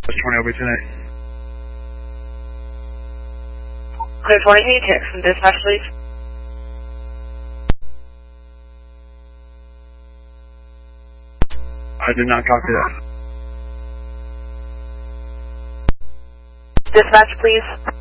20 over tonight. Clear 20, can you text from dispatch, please? I did not copy that. Dispatch, please.